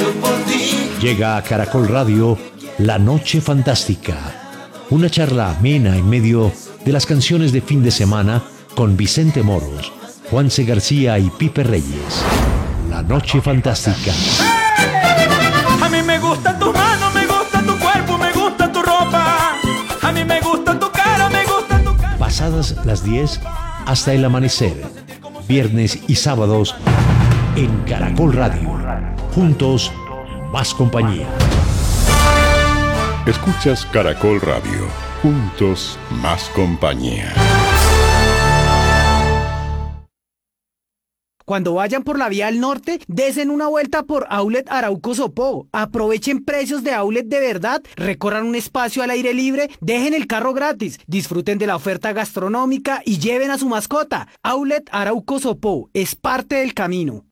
Llega a Caracol Radio La Noche Fantástica, una charla amena en medio de las canciones de fin de semana con Vicente Moros, Juanse García y Pipe Reyes. La Noche Fantástica. A mí me gustan tus manos, me gusta tu cuerpo, me gusta tu ropa. A mí me gusta tu cara, me gusta tu cara. Pasadas las 10 hasta el amanecer, viernes y sábados en Caracol Radio. Juntos, más compañía. Escuchas Caracol Radio. Juntos, más compañía. Cuando vayan por la vía al norte, desen una vuelta por Outlet Arauco Sopó. Aprovechen precios de outlet de verdad, recorran un espacio al aire libre, dejen el carro gratis, disfruten de la oferta gastronómica y lleven a su mascota. Outlet Arauco Sopó es parte del camino.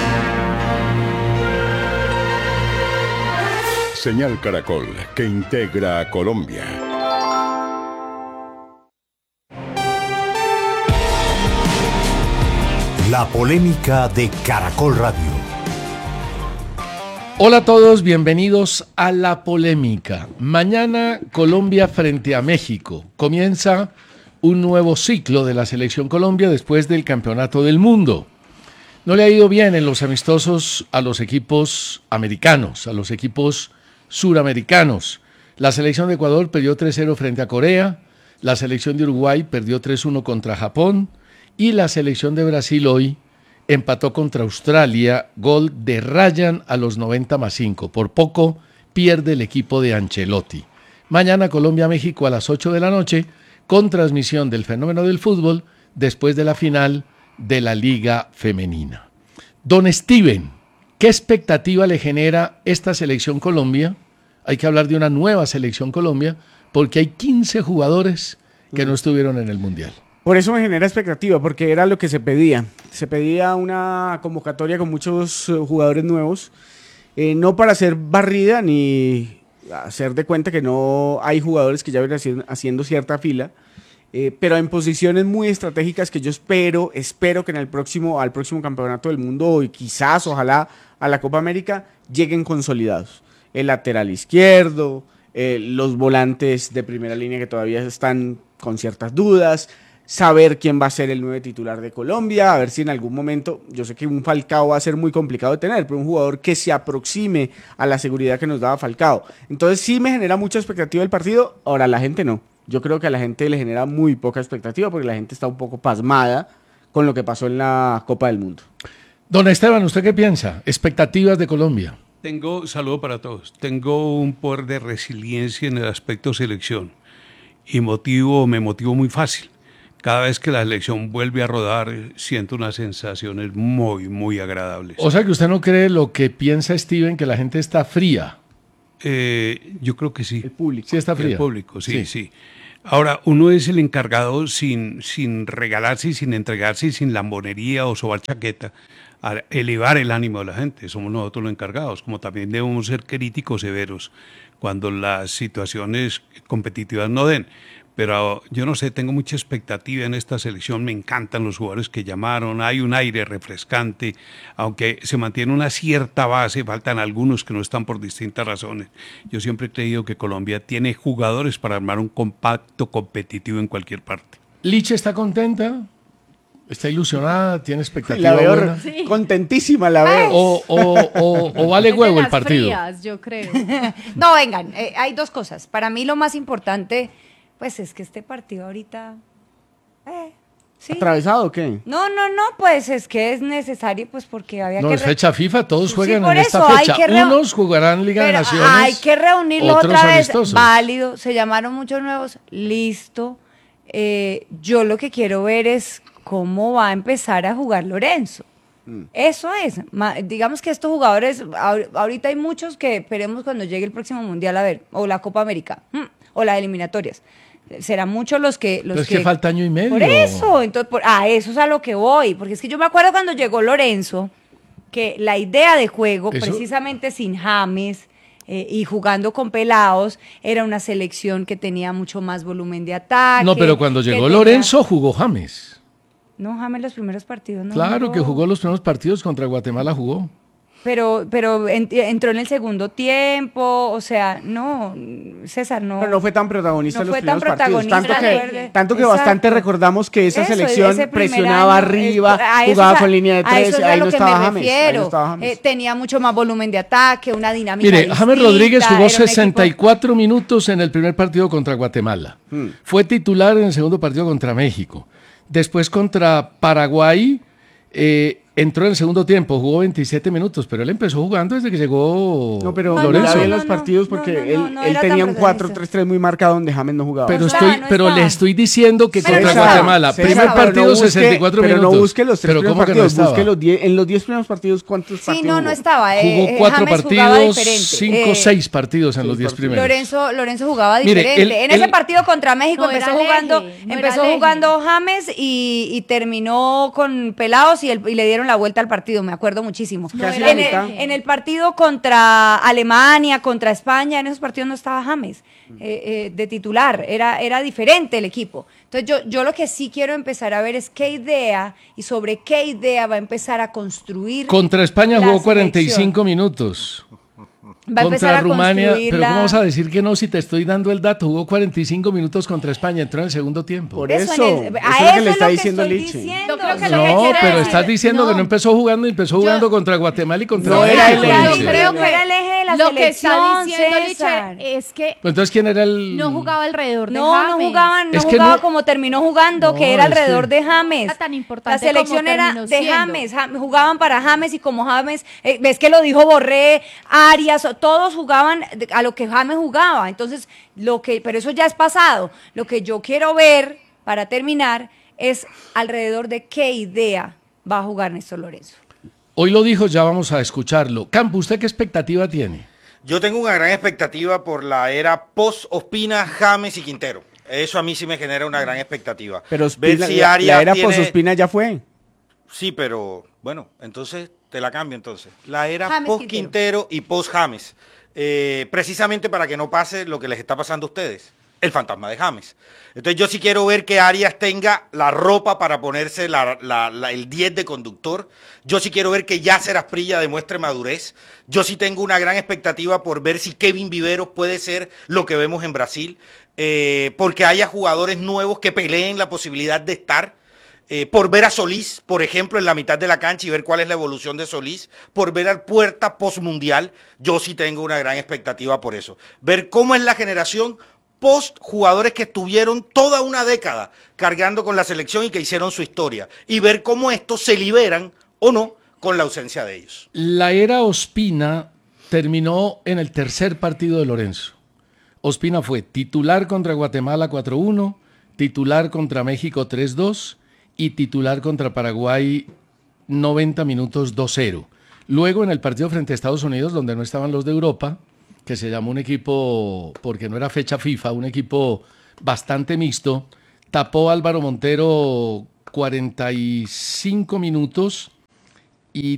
Señal Caracol, que integra a Colombia. La polémica de Caracol Radio. Hola a todos, bienvenidos a La Polémica. Mañana Colombia frente a México. Comienza un nuevo ciclo de la Selección Colombia después del Campeonato del Mundo. No le ha ido bien en los amistosos a los equipos americanos, a los equipos suramericanos. La selección de Ecuador perdió 3-0 frente a Corea, la selección de Uruguay perdió 3-1 contra Japón y la selección de Brasil hoy empató contra Australia, gol de Ryan a los 90+5. Por poco pierde el equipo de Ancelotti. Mañana Colombia-México a las 8 de la noche con transmisión del fenómeno del fútbol después de la final de la Liga Femenina. Don Steven, ¿qué expectativa le genera esta selección Colombia? Hay que hablar de una nueva selección Colombia porque hay 15 jugadores que no estuvieron en el Mundial. Por eso me genera expectativa, porque era lo que se pedía. Se pedía una convocatoria con muchos jugadores nuevos, no para hacer barrida ni hacer de cuenta que no hay jugadores que ya vienen haciendo cierta fila, pero en posiciones muy estratégicas que yo espero que al próximo Campeonato del Mundo y quizás, ojalá, a la Copa América lleguen consolidados. El lateral izquierdo, los volantes de primera línea que todavía están con ciertas dudas, saber quién va a ser el nuevo titular de Colombia, a ver si en algún momento, yo sé que un Falcao va a ser muy complicado de tener, pero un jugador que se aproxime a la seguridad que nos daba Falcao. Entonces sí me genera mucha expectativa el partido, ahora la gente no. Yo creo que a la gente le genera muy poca expectativa porque la gente está un poco pasmada con lo que pasó en la Copa del Mundo. Don Esteban, ¿usted qué piensa? Expectativas de Colombia. Saludo para todos. Tengo un poder de resiliencia en el aspecto selección y me motivo muy fácil. Cada vez que la selección vuelve a rodar, siento unas sensaciones muy, muy agradables. O sea que usted no cree lo que piensa Steven, que la gente está fría. Yo creo que sí. El público. Sí está fría. El público, sí. Ahora, uno es el encargado sin regalarse y sin entregarse y sin lambonería o sobar chaqueta, a elevar el ánimo de la gente. Somos nosotros los encargados, como también debemos ser críticos severos cuando las situaciones competitivas no den. Pero yo no sé, tengo mucha expectativa en esta selección, me encantan los jugadores que llamaron, hay un aire refrescante, aunque se mantiene una cierta base, faltan algunos que no están por distintas razones. Yo siempre he creído que Colombia tiene jugadores para armar un compacto competitivo en cualquier parte. ¿Liche está contenta? ¿Está ilusionada? ¿Tiene expectativa La veo buena? sí. Contentísima, la veo. ¿O vale huevo el partido? Frías, yo creo. No, vengan, hay dos cosas. Para mí lo más importante, pues es que este partido ahorita... ¿sí? ¿Atravesado o qué? No, pues es que es necesario, pues porque había No, que... es fecha FIFA, todos juegan por en esta eso, hay fecha. que Unos jugarán Liga de Naciones, hay que reunirlo otros otra vez, amistosos. válido, se llamaron muchos nuevos, listo. Yo lo que quiero ver es cómo va a empezar a jugar Lorenzo. Eso es, digamos que estos jugadores, ahorita hay muchos que esperemos cuando llegue el próximo Mundial a ver, o la Copa América, o las eliminatorias. Serán muchos los que... Pero es que falta año y medio. Por eso, entonces, eso es a lo que voy, porque es que yo me acuerdo cuando llegó Lorenzo, que la idea de juego, ¿eso? precisamente sin James y jugando con pelados, era una selección que tenía mucho más volumen de ataque. No, pero cuando llegó Lorenzo jugó James. No, James los primeros partidos no Claro jugó. que jugó los primeros partidos, contra Guatemala jugó. entró en el segundo tiempo, o sea, no, César, no. Pero no fue tan protagonista No en los fue tan primeros partidos. protagonista, Tanto que exacto. bastante recordamos que esa Eso, selección ese primer presionaba año, arriba, a eso jugaba es a- con línea de a tres, eso es a ahí lo no que estaba me James. Ahí no refiero. estaba James. Tenía mucho más volumen de ataque, una dinámica Mire, James distinta, Rodríguez jugó era un equipo- 64 minutos en el primer partido contra Guatemala. Fue titular en el segundo partido contra México. Después contra Paraguay entró en el segundo tiempo, jugó 27 minutos, pero él empezó jugando desde que llegó No, pero Lorenzo. miraba bien los partidos porque él era tenía tan un protagonista. 4-3-3 muy marcado donde James no jugaba. Pero, No estaba, no pero le estaba. estoy diciendo que Pero contra no estaba. Guatemala, César, primer pero partido no busque- 64 pero minutos. no busque los tres Pero primeros ¿cómo que no partidos, estaba? busque en los 10 primeros partidos, ¿cuántos Sí, partidos no jugó? estaba. Jugó 4 James jugaba partidos, diferente. 5, 6 partidos en los 10 primeros. Lorenzo jugaba Mire, diferente. En ese partido contra México No, empezó era jugando, Aleje, no empezó era Aleje. jugando James y terminó con Pelados y le dieron la vuelta al partido, me acuerdo muchísimo. Casi era la mitad. En el partido contra Alemania, contra España, en esos partidos no estaba James de titular, era diferente el equipo. Entonces yo lo que sí quiero empezar a ver es qué idea y sobre qué idea va a empezar a construir. Contra España la jugó 45 selección. minutos. Va a empezar Contra a Rumania, construir pero la- ¿cómo vas a decir que no si te estoy dando el dato? Jugó 45 minutos contra España, entró en el segundo tiempo. Por Eso, eso, en el- eso a es lo que eso le es está lo que diciendo estoy Liche. diciendo. Yo creo que lo No, que quiere pero decir- estás diciendo que no empezó jugando y empezó jugando contra Guatemala y contra No México. era el Liche. eje. Yo creo No era el eje de la lo que está selección, diciendo César. Liche es que Pues entonces, ¿quién era el...? no jugaba alrededor de No James. jugaban, no Es que jugaba no- como terminó jugando, No, que era es que- alrededor de James. Era tan La importante selección como era terminó de siendo. James, jugaban para James y como James, ves que lo dijo Borré, Arias, todos jugaban a lo que James jugaba. Entonces, pero eso ya es pasado. Lo que yo quiero ver, para terminar, es alrededor de qué idea va a jugar Néstor Lorenzo. Hoy lo dijo, ya vamos a escucharlo. Campo, ¿usted qué expectativa tiene? Yo tengo una gran expectativa por la era post-Ospina, James y Quintero. Eso a mí sí me genera una gran expectativa. Pero Ver Ospina, si la Arias era tiene- post-Ospina ya fue. Sí, pero bueno, entonces te la cambio entonces. La era James post-Quintero y post-James. Precisamente para que no pase lo que les está pasando a ustedes. El fantasma de James. Entonces yo sí quiero ver que Arias tenga la ropa para ponerse el 10 de conductor. Yo sí quiero ver que Yasser Asprilla demuestre madurez. Yo sí tengo una gran expectativa por ver si Kevin Viveros puede ser lo que vemos en Brasil. Porque haya jugadores nuevos que peleen la posibilidad de estar. Por ver a Solís, por ejemplo, en la mitad de la cancha y ver cuál es la evolución de Solís, por ver al Puerta post-mundial, yo sí tengo una gran expectativa por eso. Ver cómo es la generación post-jugadores que estuvieron toda una década cargando con la selección y que hicieron su historia. Y ver cómo estos se liberan o no con la ausencia de ellos. La era Ospina terminó en el tercer partido de Lorenzo. Ospina fue titular contra Guatemala 4-1, titular contra México 3-2 y titular contra Paraguay 90 minutos 2-0. Luego en el partido frente a Estados Unidos, donde no estaban los de Europa, que se llamó un equipo, porque no era fecha FIFA, un equipo bastante mixto, tapó Álvaro Montero 45 minutos y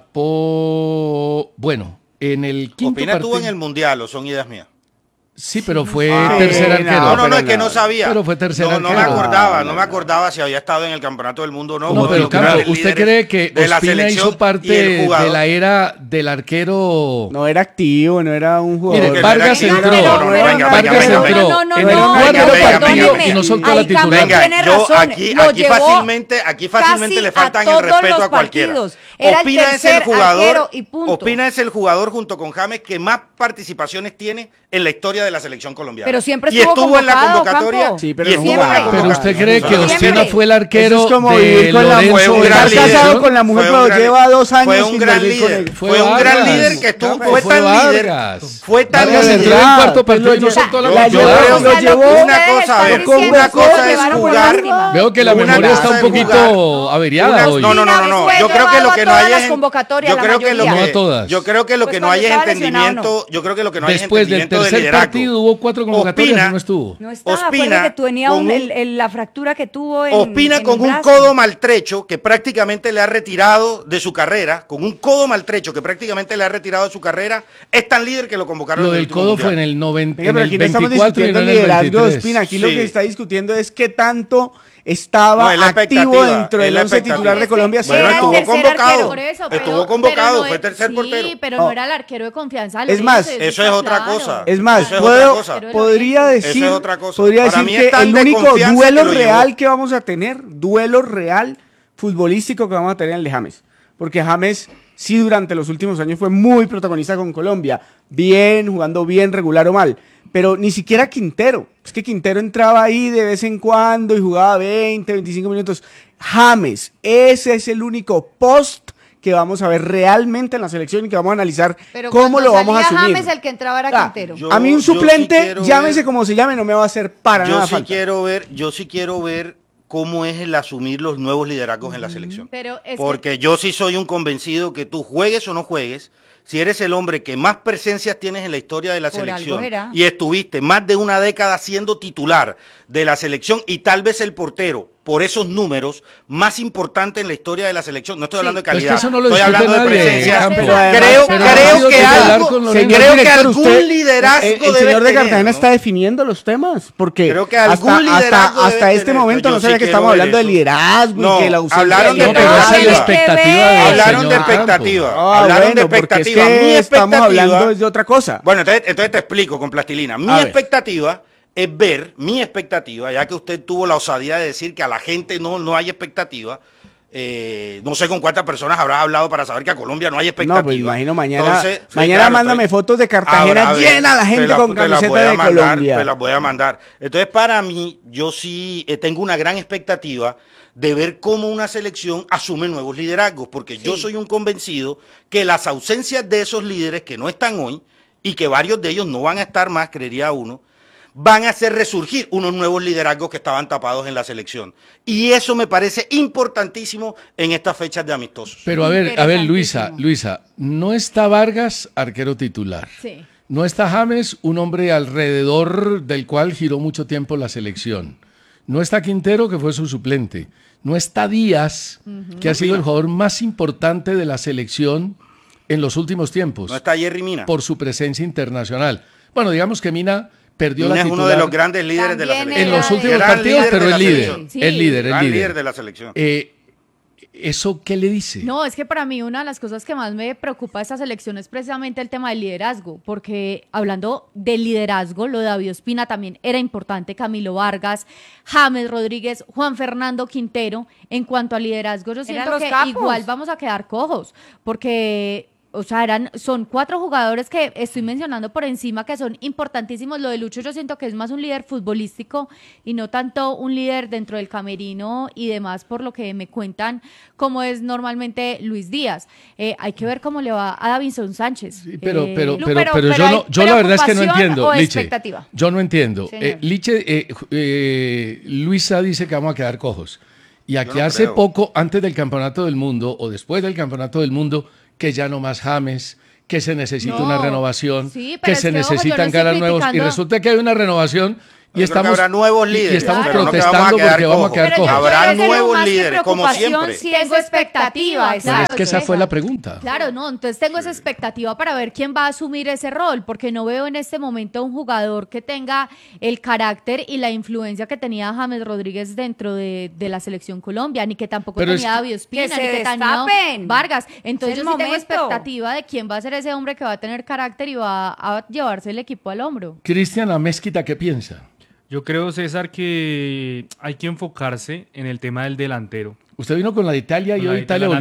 tapó, bueno, en el quinto Ospina partido... estuvo en el Mundial, o son ideas mías. Sí, pero fue Ah, tercer no, arquero. No, pero es que no no. sabía. Pero fue tercer no, no me arquero. acordaba, no me acordaba si había estado en el Campeonato del Mundo o no. No, porque pero los grandes Campo, ¿usted líderes cree que de la Ospina selección hizo parte y el jugador- de la era del arquero? No era activo, no era un jugador. Mire, que Vargas no era entró. activo. No, no, venga, Vargas venga, venga, entró no, no, en no, el no, cuarto venga, venga, partido venga. y no soltó Ahí la titular. Campo Venga, tiene yo razón, aquí lo llevó fácilmente le casi faltan a el todos respeto los a cualquiera. partidos. Era el Ospina es el tercer jugador, arquero y punto. Ospina es el jugador junto con James que más participaciones tiene en la historia de la selección colombiana. Pero siempre y estuvo estuvo en la convocado, convocatoria. Campo. Sí, pero y no estuvo en la jugaba. Pero convocatoria. usted cree que Siempre. Ospina fue el arquero Eso es como de vivir con la Lorenzo fue un de gran estar líder. casado con la mujer, Fue un pero gran- lleva 2 años Fue un sin gran dormir con líder. él. Fue un gran Vargas. líder que estuvo, Campo, fue fue tan líder. Vargas. Fue tan Vargas líder. entró en el cuarto partido y no Pues lo soltó la Yo la titular. llevó, lo llevó. Una cosa, a ver, una cosa es jugar. Veo que la Una memoria está cosa un es poquito jugar. averiada hoy. No, no, no, no. Fue Yo creo que lo llevado que a no todas hay las es convocatorias, yo la creo que lo mayoría. No a que todas. yo creo que lo Pues que no cuando hay es estaba lesionado, entendimiento, yo creo que lo que no hay es Después del entendimiento de tercer liderazgo. partido, hubo 4 convocatorias Ospina- y no estuvo. No estaba, Ospina acuérdate que tenía con la fractura que tuvo en Ospina en con el un brazo. codo maltrecho que prácticamente le ha retirado de su carrera, con un codo maltrecho que prácticamente le ha retirado de su carrera, es tan líder que lo convocaron. Lo en el del último codo mundial. fue en el 90, Venga, en pero el aquí no estamos 24 y discutiendo no el en el liderazgo de 23. Ospina. Aquí lo Sí. que está discutiendo es qué tanto estaba No, es la activo expectativa, dentro es del la 11 titular de expectativa. Colombia. Bueno, Era el estuvo tercer convocado. arquero. Por eso, Estuvo convocado, no fue es- tercer sí, portero. pero Oh. no era el arquero de confianza de Es más, Lorenzo, eso es está otra claro. cosa. Es más, Eso es otra cosa. podría Eso decir, es otra cosa. podría Para decir mí que es tan el de único confianza duelo que lo real llevó. que vamos a tener, duelo real futbolístico que vamos a tener en el de James. Porque James sí durante los últimos años fue muy protagonista con Colombia. Bien, jugando bien, regular o mal. Pero ni siquiera Quintero. Es que Quintero entraba ahí de vez en cuando y jugaba 20, 25 minutos. James, ese es el único post que vamos a ver realmente en la selección y que vamos a analizar Pero cómo cuando lo vamos a salía asumir. James, el que entraba era Ah, Quintero. Yo- a mí un yo sí suplente, quiero llámese ver- como se llame, no me va a hacer para Yo nada sí falta. yo sí quiero ver cómo es el asumir los nuevos liderazgos en la selección. Pero es que- Porque yo sí soy un convencido que tú juegues o no juegues, si eres el hombre que más presencias tienes en la historia de la Por algo selección era. y estuviste más de una década siendo titular de la selección y tal vez el portero, por esos números, más importante en la historia de la selección. No estoy hablando de Pero es que calidad, eso no lo estoy discute hablando de nadie, presencia. Campo. Pero además- Creo, pero creo ha sido que titular algo, con Lorenzo. Señor creo que director, algún usted- liderazgo el debe señor de tener, Cartagena ¿no? está definiendo los temas, porque Creo que algún liderazgo hasta debe este tener. momento Yo no sí sabía que quiero estamos ver hablando de eso. liderazgo No, y que la ausencia hablaron de No, pero esa es la expectativa. expectativa del Hablaron de señor Campo. expectativa. Ah, Hablaron bueno, de porque es expectativa. que Mi estamos expectativa- hablando de otra cosa. Bueno, entonces te explico con plastilina. Mi A ver. expectativa es ver, mi expectativa, ya que usted tuvo la osadía de decir que a la gente no hay expectativa. No sé con cuántas personas habrás hablado para saber que a Colombia no hay expectativa. No, pues imagino mañana. Entonces, sí, mañana claro, mándame entonces, fotos de Cartagena a ver, llena la gente con te las camiseta voy a de mandar, Colombia. te las voy a mandar. Entonces, para mí, yo sí tengo una gran expectativa de ver cómo una selección asume nuevos liderazgos, porque yo soy un convencido que las ausencias de esos líderes que no están hoy y que varios de ellos no van a estar más, creería uno, van a hacer resurgir unos nuevos liderazgos que estaban tapados en la selección. Y eso me parece importantísimo en estas fechas de amistosos. Pero a ver, Interesantísimo. Luisa, no está Vargas, arquero titular. Sí. No está James, un hombre alrededor del cual giró mucho tiempo la selección. No está Quintero, que fue su suplente. No está Díaz, que ha sido el jugador más importante de la selección en los últimos tiempos, ¿No está Jerry Mina? por su presencia internacional. Bueno, digamos que Mina perdió Mina la es titular uno de los grandes líderes de la También selección. en los Gran últimos Gran partidos, líder pero de la el líder, selección. Sí. el líder, el Gran líder. líder de la selección. ¿Eso qué le dice? No, es que para mí una de las cosas que más me preocupa de esta selección es precisamente el tema del liderazgo, porque hablando del liderazgo, lo de David Ospina también era importante, Camilo Vargas, James Rodríguez, Juan Fernando Quintero. En cuanto al liderazgo, yo siento los que capos. igual vamos a quedar cojos, porque... O sea, son 4 jugadores que estoy mencionando por encima que son importantísimos. Lo de Lucho yo siento que es más un líder futbolístico y no tanto un líder dentro del camerino y demás, por lo que me cuentan como es normalmente Luis Díaz. Hay que ver cómo le va a Davinson Sánchez. Sí, pero Lu- yo la verdad es que no ¿preocupación entiendo, o Liche. expectativa? Yo no entiendo. Señor. Luisa dice que vamos a quedar cojos. Y aquí no hace creo. poco, antes del Campeonato del Mundo o después del Campeonato del Mundo, que ya no más James, que se necesita No, una renovación, sí, pero que es se que, ojo, yo no necesitan estoy caras nuevos. Y criticando- resulta que hay una renovación y Yo creo que estamos, habrá nuevos y líderes, estamos pero no que protestando vamos a quedar porque vamos a cojos. quedar Pero yo cojos. Habrá creo que lo nuevos más que líderes, como preocupación siempre. sí tengo expectativa, Pero claro. es que esa fue la pregunta. Claro, no, entonces tengo esa expectativa para ver quién va a asumir ese rol, porque no veo en este momento un jugador que tenga el carácter y la influencia que tenía James Rodríguez dentro de la selección Colombia, ni que tampoco Pero tenía es- David Ospina, Que ni se que tenía destapen. Vargas. Entonces Es yo el sí tengo momento. expectativa de quién va a ser ese hombre que va a tener carácter y va a llevarse el equipo al hombro. Cristian Amézquita, ¿qué piensa? Yo creo, César, que hay que enfocarse en el tema del delantero. Usted vino con la de Italia y Con la hoy de Italia Italia,